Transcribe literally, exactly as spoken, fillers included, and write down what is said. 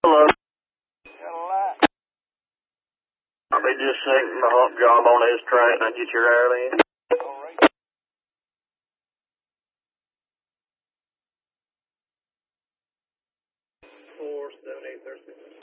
Hello. I'll be just setting my hump job on this track and I get your air in. Four seven eight thirty six.